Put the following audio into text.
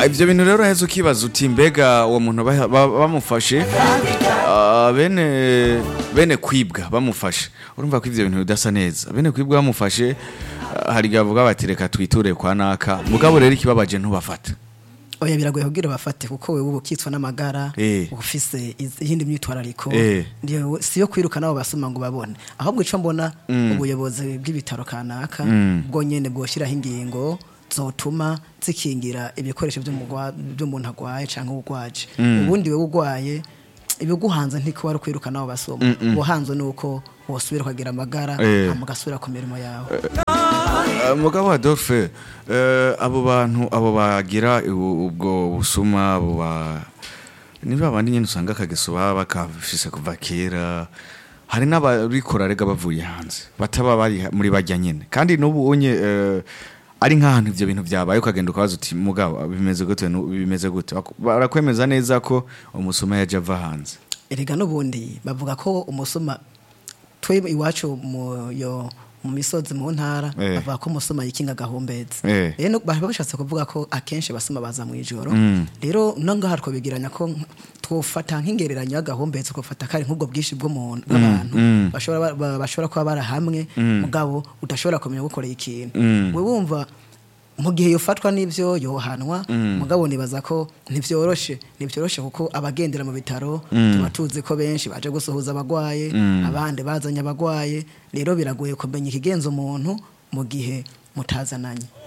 ivyo bintu rero heza ukibaza uti mbega uwo muntu bamufashe bene kwibwa bamufashe urumva ko ivyo bintu bidasa neza bene kwibwa bamufashe hari gavuga bati reka twiture kwa naka mugabo rero ikibabaje ntubafata oya biragoye kugira bafate kuko wewe ubukitswa n'amagara ufise iyindi myitwarariko ndiyo siyo kwiruka nabo basuma ngo babone ahubwo ico mbona ubuyobozi bw'ibitaro kanaka bwo nyene bwoshiraho ingingo zotuma zikingira ibikoresho by'umuntu agwaye canke ugwaje ubundi wewe ugwaye ibiguhanze ntiko wari kwiruka nabo basoma ubuhanze nuko wosubira kugira amagara amugasubira ku mirimo yawe mugabo Adolphe abo bantu abo bagira ubwo busuma abo niba abandi nyene usanga kageso baba kafise kuva kera hari n'abarikora rega bavuye hanze bataba bari muri bajya nyene kandi n'ubu onye ari nk'ahantu ivyo bintu vyabaye ukagenda ukabaza uti mugabo bimeze gute barakwemeza neza ko umusuma yaje ava hanze erega n'ubundi bavuga ko umusuma twe iwacu mu misozi mu ntara bavuga ko umusuma yikinga gahombezi rero bashatse kuvuga ko akenshi basuma baza mu ijoro rero nanga hariko bigiranya ko twofata nk'ingereranya gahombezi twofata kari nk'ubwo bwishi bw'umuntu bw'abantu bashobora kuba barahamwe mugabo udashobora kumenya gukora ikintu we wumva mu gihe yofatwa n'ivyo yohanwa mugabo nibaza ko ntivyoroshe kuko abagendera mu bitaro tubatuze ko benshi baje gusohoza abagwaye abandi bazanye abagwaye rero biragoye kumenya ikigenza umuntu mu gihe mutazananye